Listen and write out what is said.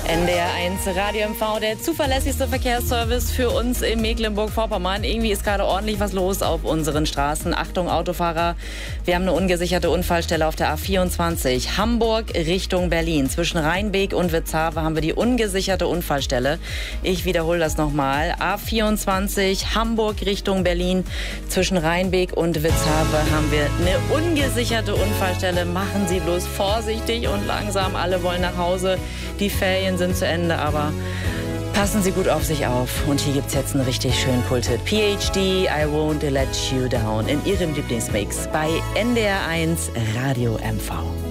NDR1 Radio MV, der zuverlässigste Verkehrsservice für uns in Mecklenburg-Vorpommern. Irgendwie ist gerade ordentlich was los auf unseren Straßen. Achtung Autofahrer, wir haben eine ungesicherte Unfallstelle auf der A24. Hamburg Richtung Berlin. Zwischen Rheinbeek und Witzhafe haben wir die ungesicherte Unfallstelle. Ich wiederhole das nochmal. A24 Hamburg Richtung Berlin. Zwischen Rheinbeek und Witzhafe haben wir eine ungesicherte Unfallstelle. Machen Sie bloß vorsichtig und langsam. Alle wollen nach Hause. Die Ferien sind zu Ende, aber passen Sie gut auf sich auf. Und hier gibt's jetzt einen richtig schönen Kulthit. PhD, I Won't Let You Down in Ihrem Lieblingsmix bei NDR1 Radio MV.